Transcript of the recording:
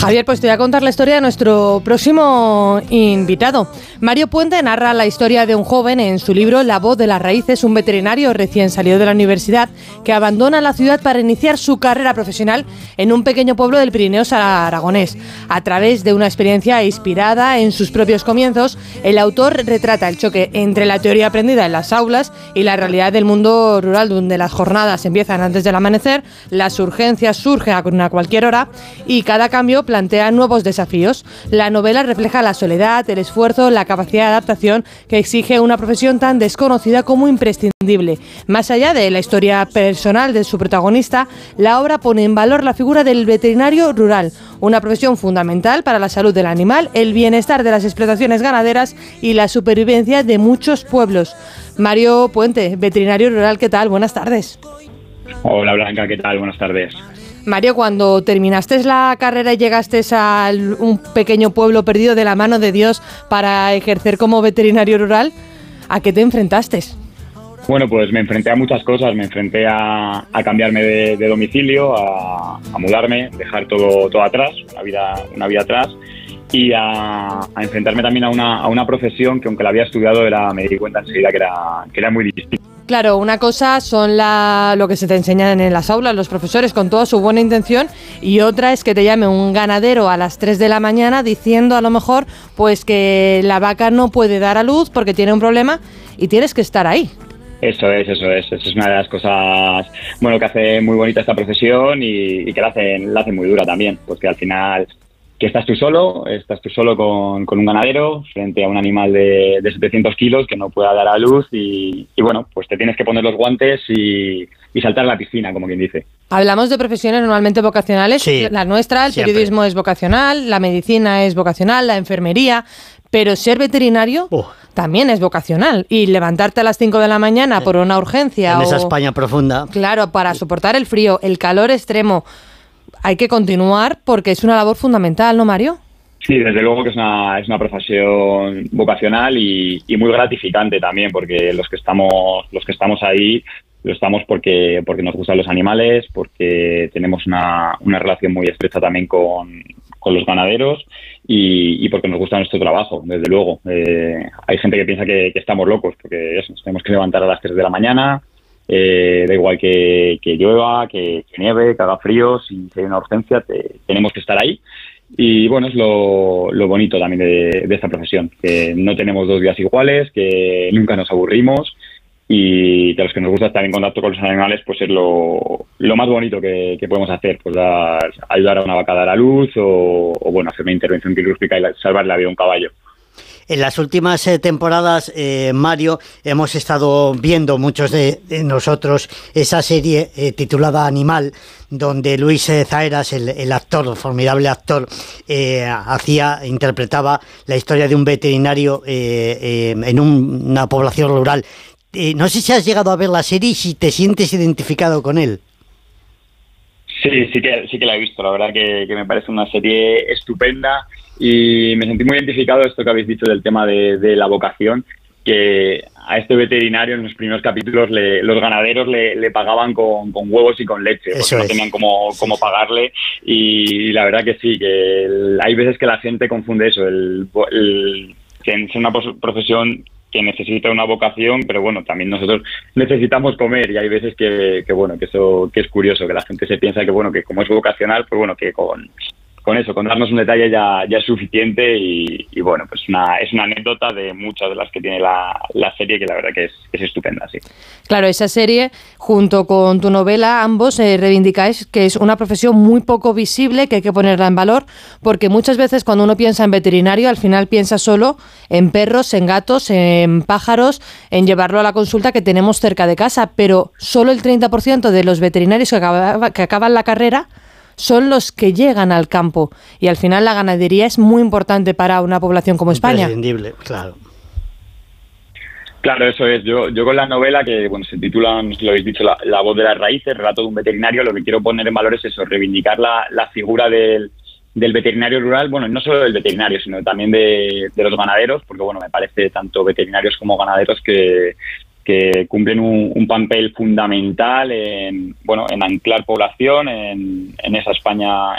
Javier, pues te voy a contar la historia de nuestro próximo invitado. Mario Puente narra la historia de un joven en su libro La voz de las raíces, un veterinario recién salido de la universidad que abandona la ciudad para iniciar su carrera profesional en un pequeño pueblo del Pirineo aragonés. A través de una experiencia inspirada en sus propios comienzos, el autor retrata el choque entre la teoría aprendida en las aulas y la realidad del mundo rural, donde las jornadas empiezan antes del amanecer, las urgencias surgen a cualquier hora y cada cambio plantea nuevos desafíos. La novela refleja la soledad, el esfuerzo, la capacidad de adaptación que exige una profesión tan desconocida como imprescindible. Más allá de la historia personal de su protagonista, la obra pone en valor la figura del veterinario rural, una profesión fundamental para la salud del animal, el bienestar de las explotaciones ganaderas y la supervivencia de muchos pueblos. Mario Puente, veterinario rural, ¿qué tal? Buenas tardes. Hola Blanca, ¿qué tal? Buenas tardes. Mario, cuando terminaste la carrera y llegaste a un pequeño pueblo perdido de la mano de Dios para ejercer como veterinario rural, ¿a qué te enfrentaste? Bueno, pues me enfrenté a muchas cosas. Me enfrenté a cambiarme de domicilio, a mudarme, dejar todo atrás, una vida atrás, y a enfrentarme también a una profesión que, aunque la había estudiado, me di cuenta enseguida que era muy distinta. Claro, una cosa son lo que se te enseñan en las aulas los profesores con toda su buena intención, y otra es que te llame un ganadero a las 3 de la mañana diciendo a lo mejor pues que la vaca no puede dar a luz porque tiene un problema y tienes que estar ahí. Eso es una de las cosas, bueno, que hace muy bonita esta profesión y que la hace muy dura también, porque al final que estás tú solo con un ganadero frente a un animal de 700 kilos que no pueda dar a luz y bueno, pues te tienes que poner los guantes y saltar a la piscina, como quien dice. Hablamos de profesiones normalmente vocacionales, sí, la nuestra, el siempre. Periodismo es vocacional, la medicina es vocacional, la enfermería, pero ser veterinario también es vocacional, y levantarte a las 5 de la mañana por una urgencia en esa España profunda. Claro, para soportar el frío, el calor extremo. Hay que continuar porque es una labor fundamental, ¿no, Mario? Sí, desde luego que es una profesión vocacional y muy gratificante también, porque los que estamos ahí lo estamos porque nos gustan los animales, porque tenemos una relación muy estrecha también con los ganaderos y porque nos gusta nuestro trabajo, desde luego. Hay gente que piensa que estamos locos porque nos tenemos que levantar a las 3 de la mañana. Da igual que llueva, que nieve, que haga frío, si hay una urgencia tenemos que estar ahí. Y bueno, es lo bonito también de esta profesión, que no tenemos 2 días iguales, que nunca nos aburrimos y que a los que nos gusta estar en contacto con los animales pues es lo más bonito que podemos hacer, pues ayudar a una vaca a dar a luz o bueno, hacer una intervención quirúrgica y salvar la vida a un caballo. En las últimas temporadas, Mario, hemos estado viendo muchos de nosotros esa serie titulada Animal, donde Luis Zaeras, el actor, formidable actor, interpretaba la historia de un veterinario en una población rural. No sé si has llegado a ver la serie y si te sientes identificado con él. Sí que la he visto. La verdad que me parece una serie estupenda y me sentí muy identificado esto que habéis dicho del tema de la vocación, que a este veterinario en los primeros capítulos los ganaderos le pagaban con huevos y con leche, porque no tenían cómo pagarle, y la verdad que sí, que hay veces que la gente confunde eso, que es una profesión que necesita una vocación, pero bueno, también nosotros necesitamos comer y hay veces que eso que es curioso, que la gente se piensa que bueno, que como es vocacional, pues bueno, que con eso, con darnos un detalle ya es suficiente y bueno, pues es una anécdota de muchas de las que tiene la serie, que la verdad que es estupenda, sí. Claro, esa serie, junto con tu novela, ambos reivindicáis que es una profesión muy poco visible, que hay que ponerla en valor, porque muchas veces cuando uno piensa en veterinario, al final piensa solo en perros, en gatos, en pájaros, en llevarlo a la consulta que tenemos cerca de casa, pero solo el 30% de los veterinarios que acaban la carrera son los que llegan al campo, y al final la ganadería es muy importante para una población como España. Imprescindible, claro. Claro, eso es. Yo con la novela, que bueno, se titula, lo habéis dicho, la voz de las raíces, relato de un veterinario, lo que quiero poner en valor es eso, reivindicar la figura del veterinario rural, bueno, no solo del veterinario, sino también de los ganaderos, porque bueno, me parece tanto veterinarios como ganaderos que cumplen un papel fundamental en anclar población en esa España